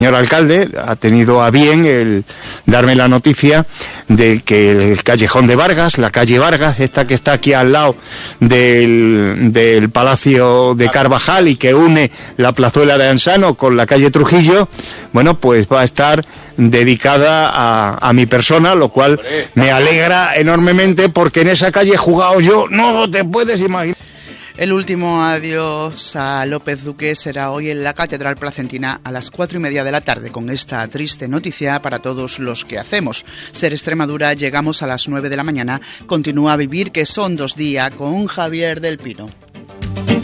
señor alcalde ha tenido a bien el darme la noticia de que el callejón de Vargas, la calle Vargas, esta que está aquí al lado del Palacio de Carvajal y que une la plazuela de Ansano con la calle Trujillo, bueno, pues va a estar dedicada a mi persona, lo cual me alegra enormemente porque en esa calle he jugado yo, no te puedes imaginar. El último adiós a López Duque será hoy en la Catedral Placentina a las 4:30 de la tarde, con esta triste noticia para todos los que hacemos. Ser Extremadura, llegamos a las 9 de la mañana. Continúa a vivir, que son 2 días, con Javier del Pino.